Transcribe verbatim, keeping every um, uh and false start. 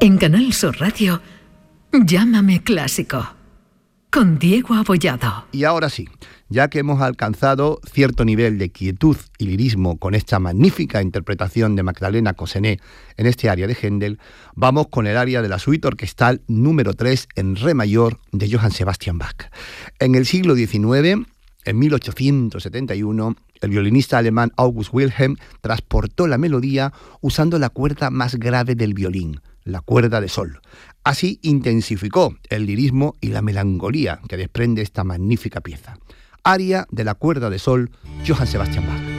En Canal Sur Radio, Llámame Clásico, con Diego Abollado. Y ahora sí, ya que hemos alcanzado cierto nivel de quietud y lirismo con esta magnífica interpretación de Magdalena Cossenet en este aria de Händel, vamos con el aria de la suite orquestal número tres en re mayor de Johann Sebastian Bach. En el siglo diecinueve, en mil ochocientos setenta y uno, el violinista alemán August Wilhelm transportó la melodía usando la cuerda más grave del violín, la cuerda de sol. Así intensificó el lirismo y la melancolía que desprende esta magnífica pieza. Aria de la cuerda de sol, Johann Sebastian Bach.